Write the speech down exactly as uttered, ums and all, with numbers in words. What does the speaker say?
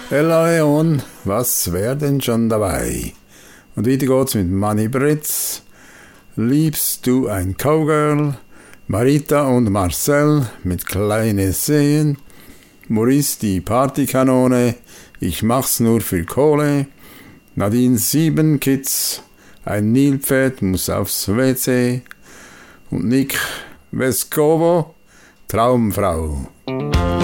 Ella Leon, was wär denn schon dabei? Und weiter geht's mit Manny Britz. Liebst du ein Cowgirl? Marita und Marcel mit Kleine Seen. Maurice die Partykanone. Ich mach's nur für Kohle. Nadine sieben Kids. Ein Nilpferd muss aufs W C. Und Nick Vescovo, Traumfrau.